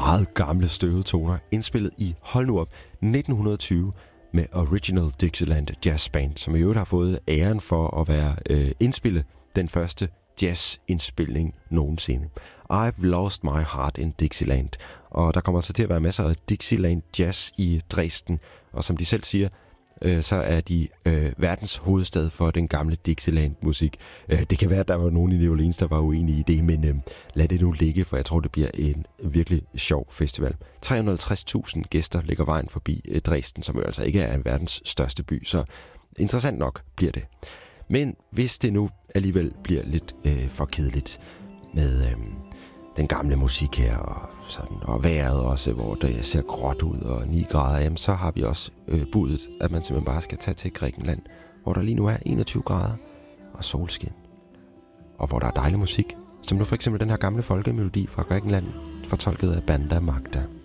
meget gamle støvede toner, indspillet i, hold nu op, 1920 med Original Dixieland Jazz Band, som i øvrigt har fået æren for at være indspillet den første jazzindspilning nogensinde. I've Lost My Heart in Dixieland. Og der kommer så til at være masser af Dixieland Jazz i Dresden, og som de selv siger, så er de verdens hovedstad for den gamle Dixieland-musik. Det kan være, at der var nogen i New Orleans, der var uenige i det, men lad det nu ligge, for jeg tror, det bliver en virkelig sjov festival. 350.000 gæster ligger vejen forbi Dresden, som jo altså ikke er verdens største by, så interessant nok bliver det. Men hvis det nu alligevel bliver lidt for kedeligt med den gamle musik her, og vejret også, hvor det ser gråt ud og 9 grader, jamen, så har vi også budet, at man simpelthen bare skal tage til Grækenland, hvor der lige nu er 21 grader og solskin, og hvor der er dejlig musik, som nu for eksempel den her gamle folkemelodi fra Grækenland, fortolket af Banda Magda.